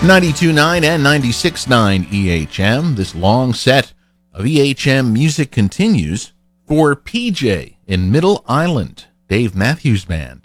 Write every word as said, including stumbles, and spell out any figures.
ninety-two point nine and ninety-six point nine E H M. This long set of E H M music continues for P J in Middle Island, Dave Matthews Band.